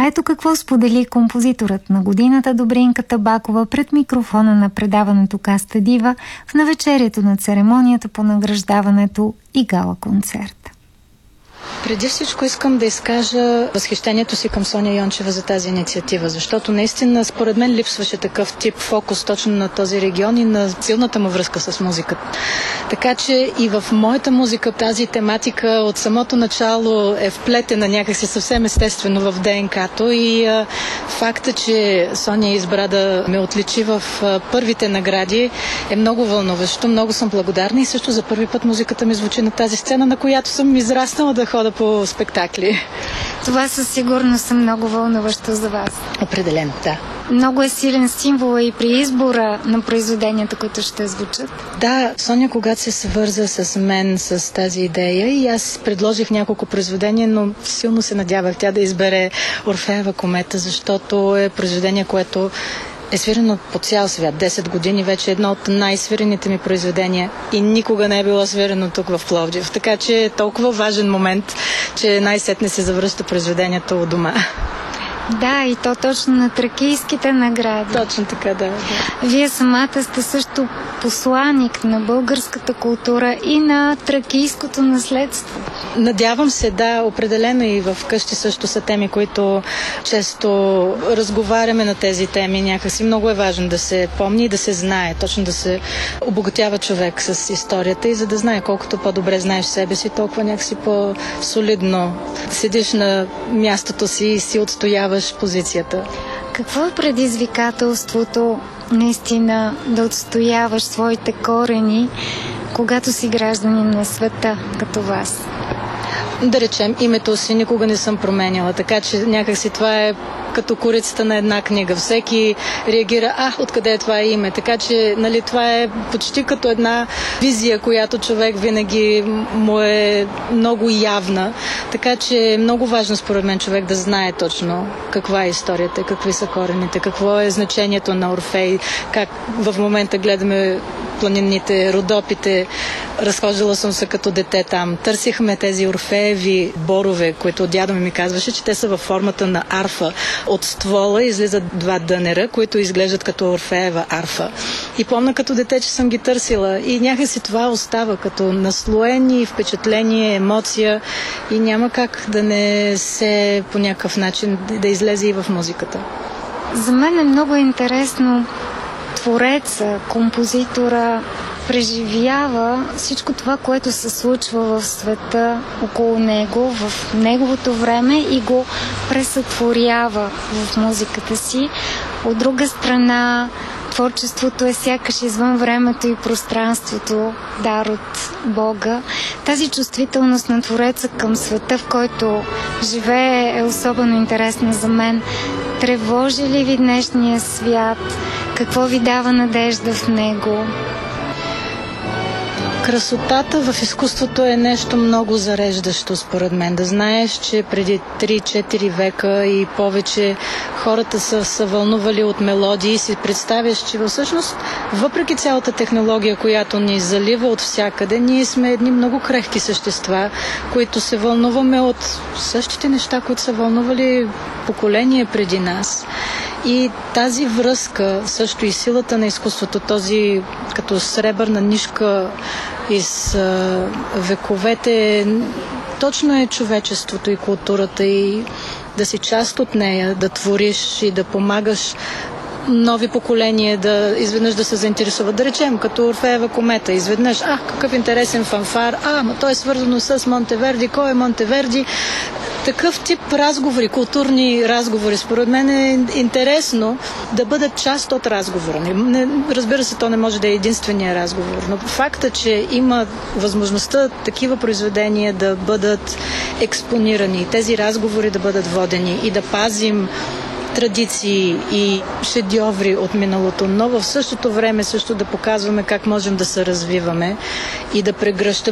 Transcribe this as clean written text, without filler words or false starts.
А ето какво сподели композиторът на годината Добринка Табакова пред микрофона на предаването Каста Дива в навечерието на церемонията по награждаването и гала концерт. Преди всичко искам да изкажа възхищението си към Соня Йончева за тази инициатива, защото наистина според мен липсваше такъв тип фокус точно на този регион и на силната му връзка с музиката. Така че и в моята музика тази тематика от самото начало е вплетена някакси съвсем естествено в ДНК-то и факта, че Соня избра да ме отличи в първите награди е много вълнуващо. Много съм благодарна и също за първи път музиката ми звучи на тази сцена, на която съм израснала да хода по спектакли. Това със сигурност е много вълнуващо за вас. Определено, да. Много е силен символ и при избора на произведенията, които ще звучат. Да, Соня, когато се свърза с мен с тази идея и аз предложих няколко произведения, но силно се надявах тя да избере Орфеева комета, защото е произведение, което е свирено по цял свят. 10 години вече е едно от най-свирените ми произведения и никога не е било свирено тук в Пловдив. Така че е толкова важен момент, че най-сетне се завръща произведението у дома. Да, и то точно на тракийските награди. Точно така, да. Вие самата сте също посланик на българската култура и на тракийското наследство. Надявам се, да, определено и в къщи също са теми, които често разговаряме на тези теми. Някакси много е важно да се помни и да се знае, точно да се обогатява човек с историята и за да знае колкото по-добре знаеш себе си, толкова някакси по-солидно седиш на мястото си и си отстояваш позицията. Какво е предизвикателството наистина да отстояваш своите корени, когато си гражданин на света като вас? Да речем, името си никога не съм променяла, така че някакси това е като корицата на една книга. Всеки реагира, откъде е това име? Така че, нали, това е почти като една визия, която човек винаги му е много явна. Така че е много важно според мен човек да знае точно каква е историята, какви са корените, какво е значението на Орфей, как в момента гледаме планините, Родопите. Разхождала съм се като дете там. Търсихме тези орфееви борове, които дядо ми казваше, че те са във формата на арфа. От ствола излизат два дънера, които изглеждат като Орфеева арфа. И помня като дете, че съм ги търсила. И някакси това остава като наслоение, впечатление, емоция и няма как да не се по някакъв начин да излезе и в музиката. За мен е много интересно твореца, композитора преживява всичко това, което се случва в света около него, в неговото време и го пресътворява в музиката си. От друга страна, творчеството е сякаш извън времето и пространството, дар от Бога. Тази чувствителност на твореца към света, в който живее, е особено интересна за мен. Тревожи ли ви днешния свят? Какво ви дава надежда в него? Красотата в изкуството е нещо много зареждащо, според мен. Да знаеш, че преди 3-4 века и повече хората са вълнували от мелодии и си представяш, че всъщност, въпреки цялата технология, която ни залива от всякъде, ние сме едни много крехки същества, които се вълнуваме от същите неща, които са вълнували поколения преди нас. И тази връзка, също и силата на изкуството, този като сребърна нишка из вековете, точно е човечеството и културата и да си част от нея, да твориш и да помагаш нови поколения да изведнъж да се заинтересуват. Да речем, като Орфеева комета, изведнъж, какъв интересен фанфар, то е свързано с Монтеверди, кой е Монтеверди? Такъв тип разговори, културни разговори, според мен е интересно да бъдат част от разговора. Разбира се, то не може да е единствения разговор, но факта, че има възможността такива произведения да бъдат експонирани, тези разговори да бъдат водени и да пазим традиции и шедьоври от миналото, но в същото време също да показваме как можем да се развиваме и да прегръщаме